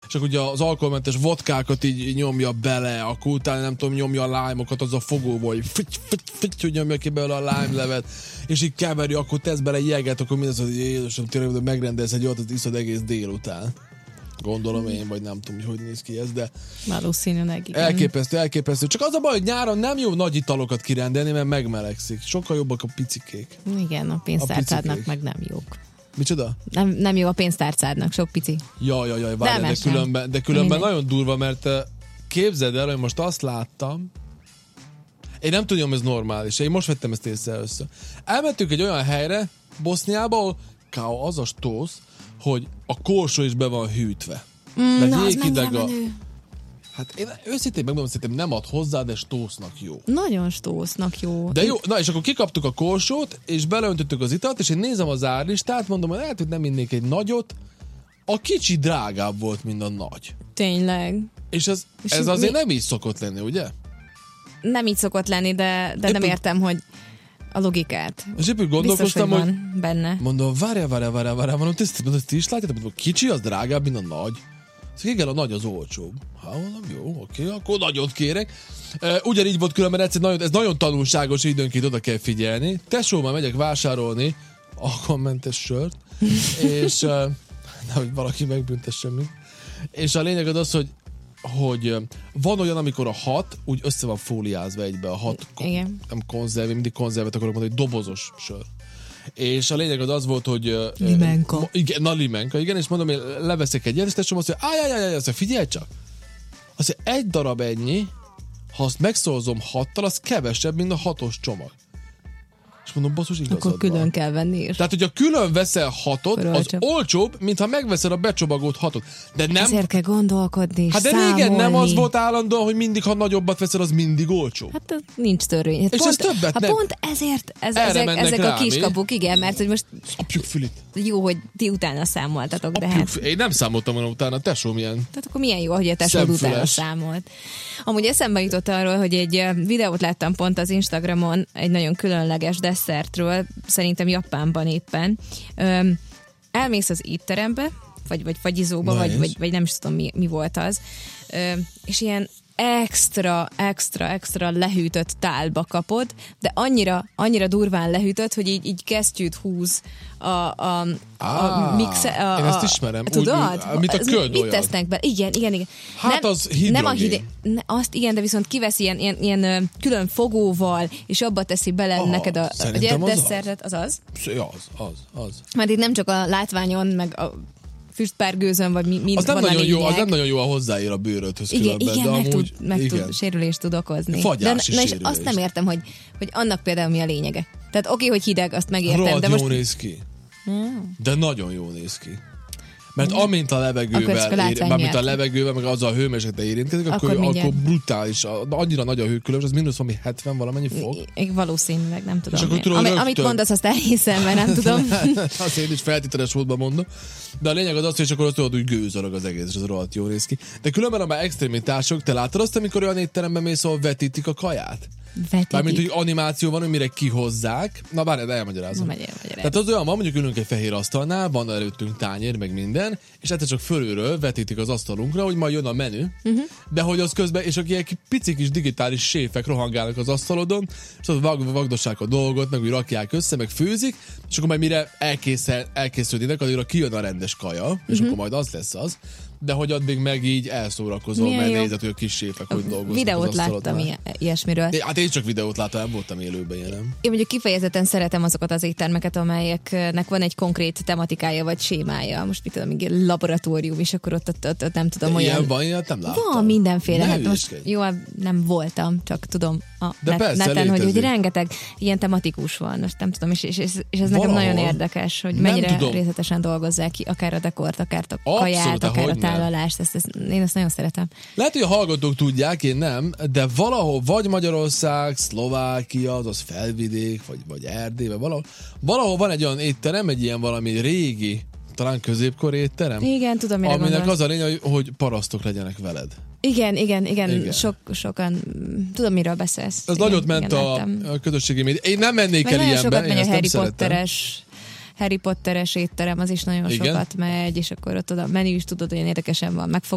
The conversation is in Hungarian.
csak ugye az alkoholmentes vodkákat így nyomja bele, akkor utána nem tudom, nyomja a lime-okat az a fogóval, hogy nyomja ki belőle a lime levet, és így keveri, akkor tesz bele jeget, akkor mindaz, hogy Jézusom, tényleg megrendelsz egy olyat, iszod egész délután. Gondolom én, vagy nem tudom, hogy néz ki ez, de... Valószínűleg igen. Elképesztő. Csak az a baj, hogy nyáron nem jó nagy italokat kirendelni, mert megmelegszik. Sokkal jobbak a picikék. Igen, a pénztárcádnak meg nem jók. Micsoda? Nem jó a pénztárcádnak, sok pici. Jaj, várjál, de különben nagyon durva, mert képzeld el, hogy most azt láttam, én nem tudom, ez normális, én most vettem ezt észre össze. Elmentünk egy olyan helyre, Boszniába, ahol az a stósz, hogy a korsó is be van hűtve. Na, az mennyire menő. Hát én őszintén megmondom, szerintem nem ad hozzá, de stósznak jó. Nagyon stósznak jó. De jó, na és akkor kikaptuk a korsót, és beleöntöttük az italt, és én nézem az árlistát, mondom, hogy lehet, hogy nem innék egy nagyot, a kicsi drágább volt, mint a nagy. Tényleg. És ez azért nem így szokott lenni, ugye? Nem így szokott lenni, de nem értem, hogy a logikát. És épp úgy gondolkoztam, biztos, hogy van benne. Mondom, várjál, mondom, ti is látjátok, hogy a kicsi az drágább, mint a nagy. Szóval igen, a nagy az olcsóbb. Mondom, jó, oké, akkor nagyot kérek. Ugyanígy volt különben egyszer, ez nagyon tanulságos, időnként oda kell figyelni. Tesóval megyek vásárolni alkoholmentes sört, és nehogy valaki megbüntessen mi. És a lényeg az, hogy van olyan, amikor a 6 úgy össze van fóliázva egybe, a 6 nem konzerv, mindig konzervet akarok mondani, hogy dobozos sör. És a lényeg az volt, hogy... Limenka. Limenka, igen, és mondom, hogy leveszek egy ilyet, és tesóm azt mondja, azt figyelj csak! Azt mondja, egy darab ennyi, ha azt megszózom 6-tal, az kevesebb, mint a 6-os csomag. És mondom, basszus, igazad akkor külön van. kell venni. Tehát, hogyha külön veszel 6-ot, az olcsóbb, mint ha megveszel a becsomagolt 6-ot. De nem... Ezért kell gondolkodni és hát de számolni. régen nem az volt állandóan, hogy mindig, ha nagyobbat veszel, az mindig olcsó. Hát nincs törvény. Hát és ez többet nem. Pont ezért ezek a kiskapuk, igen, mert hogy most... Apjuk fülit. Jó, hogy ti utána számoltatok, de hát... Én nem számoltam volna utána, tesóm ilyen. Tehát akkor milyen jó, hogy a tesód utána számolt. Amúgy eszembe jutott arról, hogy egy videót láttam pont az Instagramon egy nagyon különleges desszertről, szerintem Japánban éppen. Elmész az étterembe, vagy fagyizóba, vagy nem is tudom mi volt az, és ilyen extra lehűtött tálba kapod, de annyira durván lehűtött, hogy így kesztyűt húz a mixer. Én ezt ismerem. Tudod? Mint a köld mit olyan. tesznek be? Igen. Hát nem, az hidrogén. Nem a azt igen, de viszont kivesz ilyen külön fogóval, és abba teszi bele neked a desszertet. Az? Ja, az. Mert itt nem csak a látványon, meg a füstpárgőzön, vagy mi az van nem a lényeg. Az nem nagyon jó, a hozzáér a bőrödhöz különben. Igen, tud sérülést tud okozni. Fagyási és azt nem értem, hogy annak például mi a lényege. Tehát oké, hogy hideg, azt megértem. Rohadt de jó most... néz ki. De nagyon jó néz ki. Mert amint a levegővel, meg az a hőmérsékletre érintkezik, akkor brutális, annyira nagy a hőkülönbség, az mínusz valami 70 valamennyi fok. Valószínűleg, nem tudom. Amit mondasz, azt elhiszem, mert nem tudom. Azt én is feltételes módban mondom. De a lényeg az, hogy akkor tudod, hogy gőzölög az egész, és az rohadt jó néz ki. De különben a már extrémitások, te látod azt, amikor olyan étteremben mész, ahol vetítik a kaját? Mármint, hogy animáció van, hogy mire kihozzák. Na bár, elmagyarázom. Tehát az olyan van, mondjuk ülünk egy fehér asztalnál, van előttünk tányér, meg minden, és egyszer csak fölülről vetítik az asztalunkra, hogy majd jön a menü, de hogy az közben, és aki egy pici kis digitális séfek rohangálnak az asztalodon, és az vagdossák a dolgot, meg úgy rakják össze, meg főzik, és akkor majd mire elkészülnének, addigra kijön a rendes kaja, és akkor majd az lesz az. De hogy addig meg így elszórakozol, mert nézed, hogy a kis séfek hogy dolgoznak. Videót láttam ilyesmiről. Hát én csak videót láttam, nem voltam élőben jelen. Én mondjuk kifejezetten szeretem azokat az éttermeket, amelyeknek van egy konkrét tematikája vagy sémája. Most mit tudom, még laboratórium, és akkor ott nem tudom olyan. Ilyen van, ilyet nem láttam. Van mindenféle. Hát most jó, nem voltam, csak tudom neten, hogy rengeteg ilyen tematikus van. Most nem tudom, és ez nekem nagyon érdekes, hogy mennyire részletesen dolgozzák ki, akár a dekort, akár a kaját, akár a tálalást. Én ezt nagyon szeretem. Lehet, hogy a hallgatók tudják, én nem, de valahol vagy Magyarország, Szlovákia, azaz Felvidék, vagy Erdély, vagy valahol van egy olyan étterem, egy ilyen valami régi, talán középkori étterem. Igen, tudom, mire aminek gondolsz. az a lényeg, hogy parasztok legyenek veled. Igen. Sokan. Tudom, miről beszélsz. Ez nagyot ment a közösségi média. Én nem mennék el ilyenbe, én ezt nem szeretem. Harry Potteres étterem, az is nagyon sokat megy, és akkor ott a menü is tudod, olyan érdekesen van